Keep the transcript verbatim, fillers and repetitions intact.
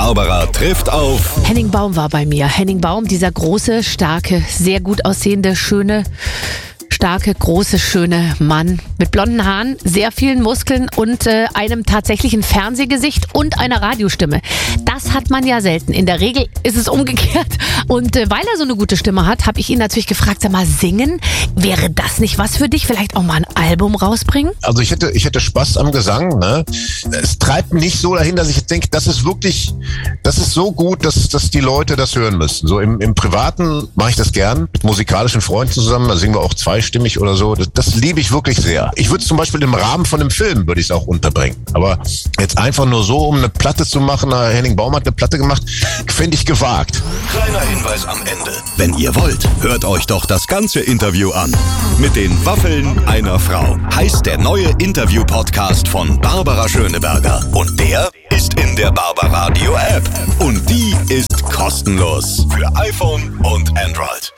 Barbara trifft auf... Henning Baum war bei mir. Henning Baum, dieser große, starke, sehr gut aussehende, schöne... starke, große, schöne Mann mit blonden Haaren, sehr vielen Muskeln und äh, einem tatsächlichen Fernsehgesicht und einer Radiostimme. Das hat man ja selten. In der Regel ist es umgekehrt. Und äh, weil er so eine gute Stimme hat, habe ich ihn natürlich gefragt, sag mal, singen, wäre das nicht was für dich? Vielleicht auch mal ein Album rausbringen? Also ich hätte, ich hätte Spaß am Gesang. Ne? Es treibt mich nicht so dahin, dass ich jetzt denke, das ist wirklich, das ist so gut, dass, dass die Leute das hören müssen. So im, im Privaten mache ich das gern mit musikalischen Freunden zusammen. Da singen wir auch zweistimmig oder so. Das, das liebe ich wirklich sehr. Ich würde es zum Beispiel im Rahmen von einem Film würde ich es auch unterbringen. Aber jetzt einfach nur so, um eine Platte zu machen, Henning Baum hat eine Platte gemacht, finde ich gewagt. Kleiner Hinweis am Ende. Wenn ihr wollt, hört euch doch das ganze Interview an. Mit den Waffeln einer Frau heißt der neue Interview-Podcast von Barbara Schöneberger. Und der ist in der Barbaradio App. Und die ist kostenlos für iPhone und Android.